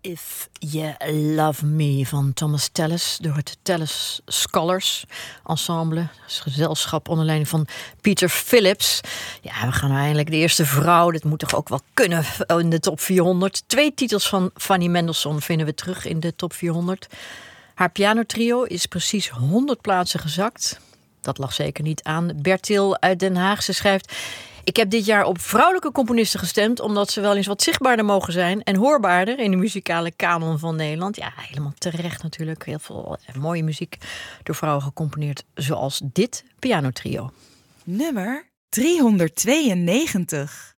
If You Love Me van Thomas Tallis door het Tallis Scholars Ensemble. Dat is gezelschap onder leiding van Peter Phillips. Ja, we gaan nou eindelijk de eerste vrouw. Dit moet toch ook wel kunnen in de top 400. 2 titels van Fanny Mendelssohn vinden we terug in de top 400. Haar pianotrio is precies 100 plaatsen gezakt. Dat lag zeker niet aan Bertil uit Den Haag. Ze schrijft: ik heb dit jaar op vrouwelijke componisten gestemd, omdat ze wel eens wat zichtbaarder mogen zijn en hoorbaarder in de muzikale kanon van Nederland. Ja, helemaal terecht natuurlijk. Heel veel mooie muziek door vrouwen gecomponeerd, zoals dit pianotrio. Nummer 392.